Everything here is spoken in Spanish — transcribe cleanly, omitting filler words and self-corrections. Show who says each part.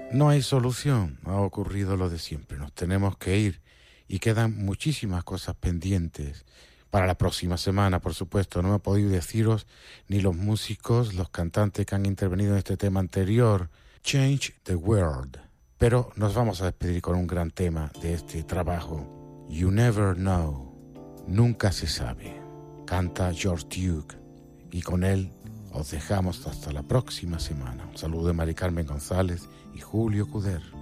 Speaker 1: No hay solución, ha ocurrido lo de siempre, nos tenemos que ir y quedan muchísimas cosas pendientes. Para la próxima semana, por supuesto, no me he podido deciros ni los músicos, los cantantes que han intervenido en este tema anterior, Change the World. Pero nos vamos a despedir con un gran tema de este trabajo, You Never Know, Nunca se sabe. Canta George Duke y con él os dejamos hasta la próxima semana. Un saludo de Mari Carmen González y Julio Cuder.